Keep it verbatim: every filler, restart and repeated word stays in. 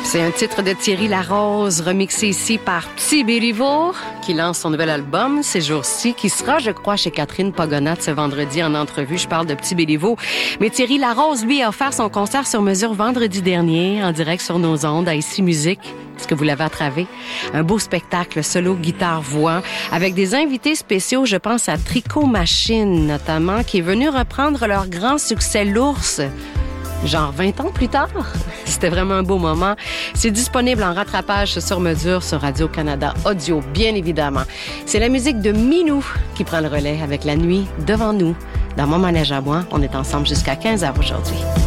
C'est un titre de Thierry Larose, remixé ici par Petit Béliveau, qui lance son nouvel album ces jours-ci, qui sera, je crois, chez Catherine Pogonat ce vendredi en entrevue. Je parle de Petit Béliveau. Mais Thierry Larose, lui, a offert son concert sur mesure vendredi dernier, en direct sur nos ondes, à Ici Musique. Est-ce que vous l'avez attravé? Un beau spectacle solo guitare-voix, avec des invités spéciaux, je pense à Tricot Machine, notamment, qui est venu reprendre leur grand succès L'Ours, genre vingt ans plus tard. C'était vraiment un beau moment. C'est disponible en rattrapage sur mesure sur Radio-Canada Audio, bien évidemment. C'est la musique de Minou qui prend le relais avec La Nuit devant nous. Dans mon manège à moi, on est ensemble jusqu'à quinze heures aujourd'hui.